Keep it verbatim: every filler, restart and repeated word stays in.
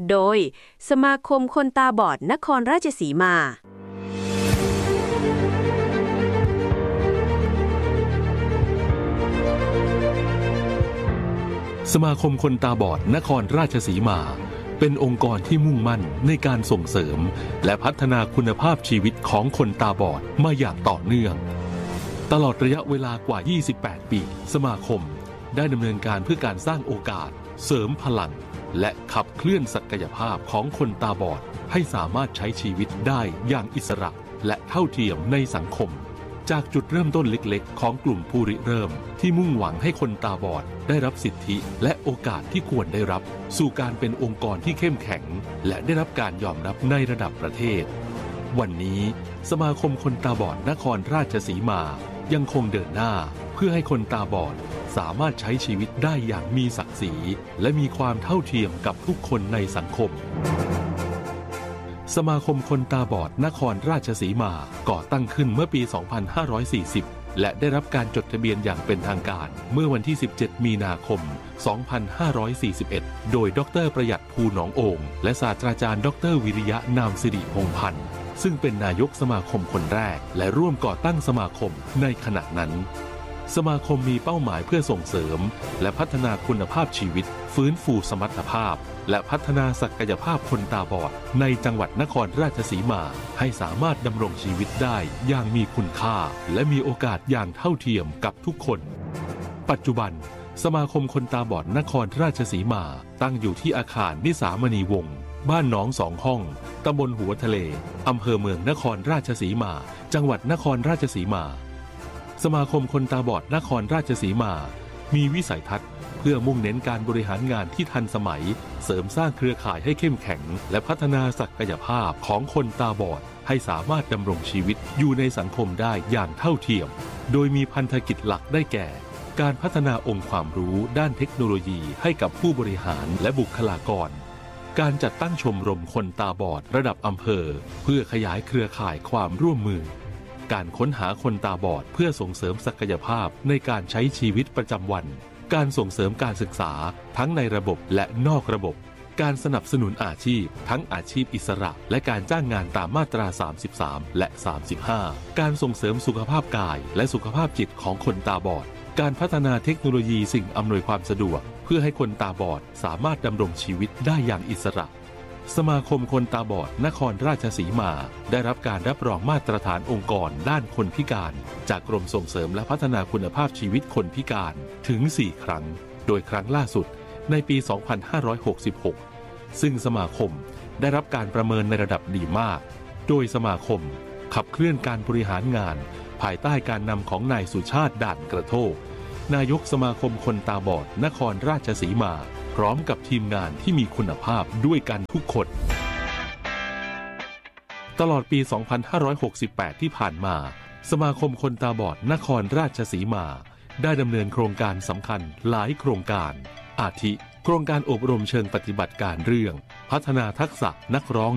โดยสมาคมคนตาบอดนครราชสีมาสมาคมคนตาบอดนครราชสีมาเป็นองค์กรที่มุ่งมั่นในการส่งเสริมและพัฒนาคุณภาพชีวิตของคนตาบอดมาอย่างต่อเนื่องตลอดระยะเวลากว่ายี่สิบแปดปีสมาคมได้ดำเนินการเพื่อการสร้างโอกาสเสริมพลังและขับเคลื่อนศักยภาพของคนตาบอดให้สามารถใช้ชีวิตได้อย่างอิสระและเท่าเทียมในสังคมจากจุดเริ่มต้นเล็กๆของกลุ่มผู้ริเริ่มที่มุ่งหวังให้คนตาบอดได้รับสิทธิและโอกาสที่ควรได้รับสู่การเป็นองค์กรที่เข้มแข็งและได้รับการยอมรับในระดับประเทศวันนี้สมาคมคนตาบอดนครราชสีมายังคงเดินหน้าเพื่อให้คนตาบอดสามารถใช้ชีวิตได้อย่างมีศักดิ์ศรีและมีความเท่าเทียมกับทุกคนในสังคมสมาคมคนตาบอดนครราชสีมาก่อตั้งขึ้นเมื่อปี สองพันห้าร้อยสี่สิบ และได้รับการจดทะเบียนอย่างเป็นทางการเมื่อวันที่ สิบเจ็ด มีนาคม สองพันห้าร้อยสี่สิบเอ็ด โดยดร.ประหยัดภูหนองโอ่งและศาสตราจารย์ดร.วิริยะนามสิริพงษ์พันธ์ซึ่งเป็นนายกสมาคมคนแรกและร่วมก่อตั้งสมาคมในขณะนั้นสมาคมมีเป้าหมายเพื่อส่งเสริมและพัฒนาคุณภาพชีวิตฟื้นฟูสมรรถภาพและพัฒนาศักยภาพคนตาบอดในจังหวัดนครราชสีมาให้สามารถดำรงชีวิตได้อย่างมีคุณค่าและมีโอกาสอย่างเท่าเทียมกับทุกคนปัจจุบันสมาคมคนตาบอดนครราชสีมาตั้งอยู่ที่อาคารนิสามณีวงศ์บ้านหนองสองห้องตำบลหัวทะเลอำเภอเมืองนครราชสีมาจังหวัดนครราชสีมาสมาคมคนตาบอดนครราชสีมามีวิสัยทัศน์เพื่อมุ่งเน้นการบริหารงานที่ทันสมัยเสริมสร้างเครือข่ายให้เข้มแข็งและพัฒนาศักยภาพของคนตาบอดให้สามารถดำรงชีวิตอยู่ในสังคมได้อย่างเท่าเทียมโดยมีพันธกิจหลักได้แก่การพัฒนาองค์ความรู้ด้านเทคโนโลยีให้กับผู้บริหารและบุคลากรการจัดตั้งชมรมคนตาบอดระดับอำเภอเพื่อขยายเครือข่ายความร่วมมือการค้นหาคนตาบอดเพื่อส่งเสริมศักยภาพในการใช้ชีวิตประจำวันการส่งเสริมการศึกษาทั้งในระบบและนอกระบบการสนับสนุนอาชีพทั้งอาชีพอิสระและการจ้างงานตามมาตราสามสิบสามและสามสิบห้าการส่งเสริมสุขภาพกายและสุขภาพจิตของคนตาบอดการพัฒนาเทคโนโลยีสิ่งอำนวยความสะดวกเพื่อให้คนตาบอดสามารถดำรงชีวิตได้อย่างอิสระสมาคมคนตาบอดนครราชสีมาได้รับการรับรองมาตรฐานองค์กรด้านคนพิการจากกรมส่งเสริมและพัฒนาคุณภาพชีวิตคนพิการถึงสี่ครั้งโดยครั้งล่าสุดในปี สองพันห้าร้อยหกสิบหก ซึ่งสมาคมได้รับการประเมินในระดับดีมากโดยสมาคมขับเคลื่อนการบริหารงานภายใต้การนำของนายสุชาติด่านกระโทกนายกสมาคมคนตาบอดนครราชสีมาพร้อมกับทีมงานที่มีคุณภาพด้วยกันทุกคนตลอดปี สองพันห้าร้อยหกสิบแปด ที่ผ่านมาสมาคมคนตาบอดนครราชสีมาได้ดำเนินโครงการสำคัญหลายโครงการอาทิโครงการอบรมเชิงปฏิบัติการเรื่องพัฒนาทักษะนักร้อง